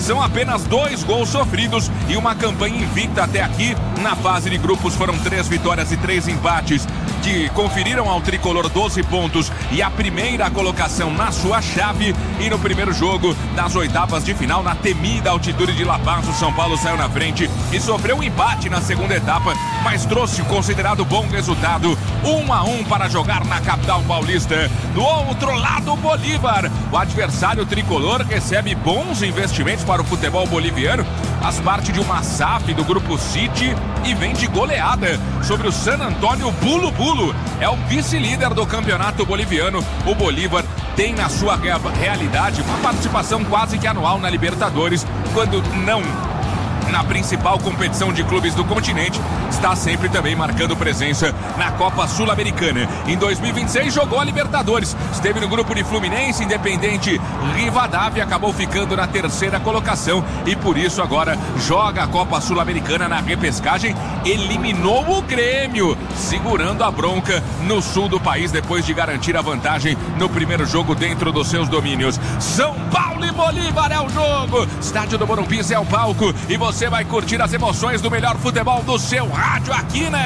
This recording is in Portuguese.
São apenas 2 gols sofridos e uma campanha invicta até aqui. Na fase de grupos foram 3 vitórias e 3 empates, que conferiram ao tricolor 12 pontos e a primeira colocação na sua chave. E no primeiro jogo das oitavas de final, na temida altitude de La Paz, o São Paulo saiu na frente e sofreu um empate na segunda etapa, mas trouxe o considerado bom resultado, 1-1 para jogar na capital paulista. Do outro lado, o Bolívar, o adversário tricolor, recebe bons investimentos para o futebol boliviano, faz parte de uma SAF do Grupo City e vem de goleada sobre o San Antonio Bulu Bulu. É o vice-líder do campeonato boliviano. O Bolívar tem na sua realidade uma participação quase que anual na Libertadores, quando não na principal competição de clubes do continente, está sempre também marcando presença na Copa Sul-Americana. Em 2026 jogou a Libertadores, esteve no grupo de Fluminense, Independente, Rivadavia, acabou ficando na terceira colocação e por isso agora joga a Copa Sul-Americana na repescagem. Eliminou o Grêmio, segurando a bronca no sul do país depois de garantir a vantagem no primeiro jogo dentro dos seus domínios. São Paulo e Bolívar é o jogo, estádio do Morumbi é o palco e você vai curtir as emoções do melhor futebol do seu rádio aqui na